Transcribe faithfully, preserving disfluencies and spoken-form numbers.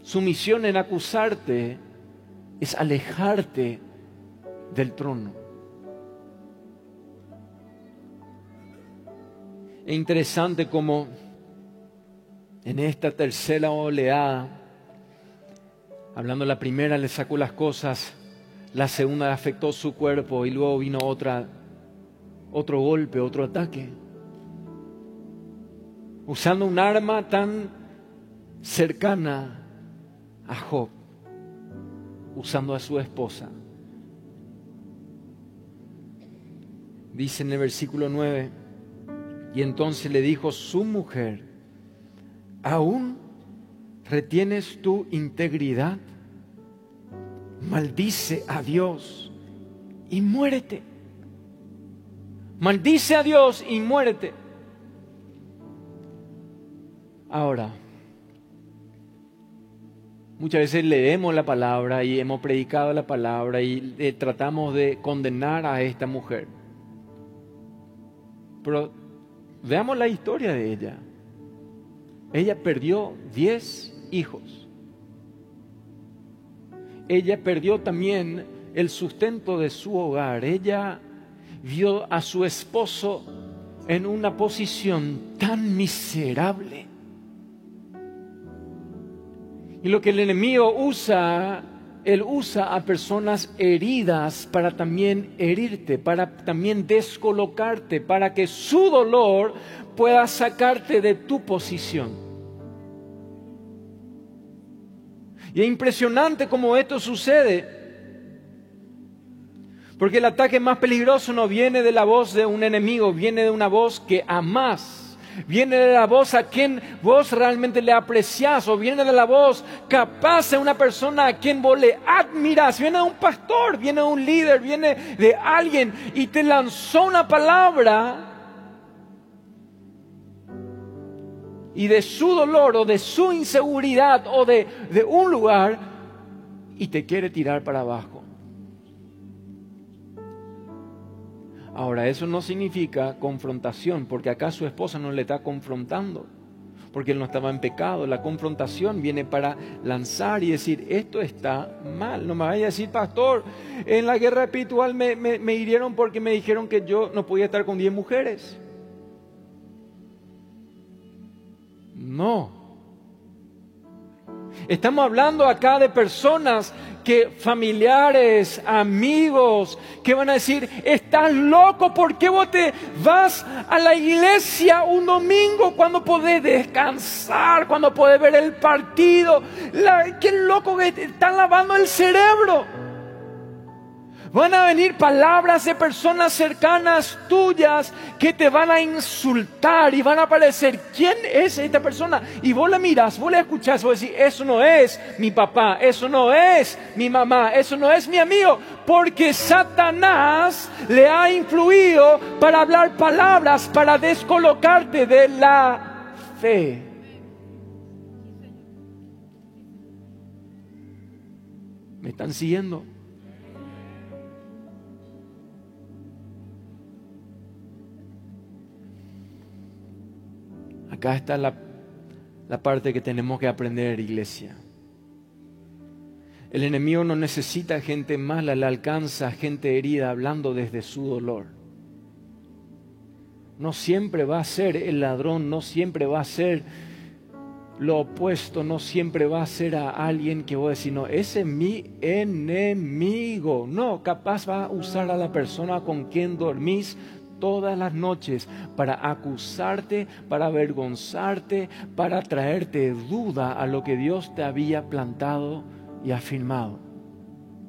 Su misión en acusarte es alejarte del trono. Es interesante cómo en esta tercera oleada, hablando la primera le sacó las cosas, la segunda le afectó su cuerpo y luego vino otra, otro golpe, otro ataque. Usando un arma tan cercana a Job, usando a su esposa. Dice en el versículo nueve, y entonces le dijo su mujer, ¿aún retienes tu integridad? Maldice a Dios y muérete. Maldice a Dios y muérete. Ahora, muchas veces leemos la palabra y hemos predicado la palabra y eh, tratamos de condenar a esta mujer. Pero veamos la historia de ella. Ella perdió diez hijos. Ella perdió también el sustento de su hogar. Ella vio a su esposo en una posición tan miserable. Y lo que el enemigo usa, él usa a personas heridas para también herirte, para también descolocarte, para que su dolor pueda sacarte de tu posición. Y es impresionante cómo esto sucede, porque el ataque más peligroso no viene de la voz de un enemigo, viene de una voz que amás. Viene de la voz a quien vos realmente le apreciás, o viene de la voz capaz de una persona a quien vos le admirás. Viene de un pastor, viene de un líder, viene de alguien y te lanzó una palabra y de su dolor o de su inseguridad o de, de un lugar y te quiere tirar para abajo. Ahora, eso no significa confrontación, porque acá su esposa no le está confrontando, porque él no estaba en pecado. La confrontación viene para lanzar y decir, esto está mal. No me vaya a decir, pastor, en la guerra espiritual me, me, me hirieron porque me dijeron que yo no podía estar con diez mujeres. No. Estamos hablando acá de personas que familiares, amigos, que van a decir, estás loco, ¿por qué vos te vas a la iglesia un domingo cuando podés descansar, cuando podés ver el partido? La, qué loco que te están lavando el cerebro. Van a venir palabras de personas cercanas tuyas que te van a insultar y van a parecer, ¿quién es esta persona? Y vos la mirás, vos la escuchás, vos decís, eso no es mi papá, eso no es mi mamá, eso no es mi amigo, porque Satanás le ha influido para hablar palabras, para descolocarte de la fe. ¿Me están siguiendo? Acá está la, la parte que tenemos que aprender, iglesia. El enemigo no necesita gente mala, le alcanza gente herida hablando desde su dolor. No siempre va a ser el ladrón, no siempre va a ser lo opuesto, no siempre va a ser a alguien que voy a decir, no, ese es mi enemigo. No, capaz va a usar a la persona con quien dormís todas las noches para acusarte, para avergonzarte, para traerte duda a lo que Dios te había plantado y afirmado.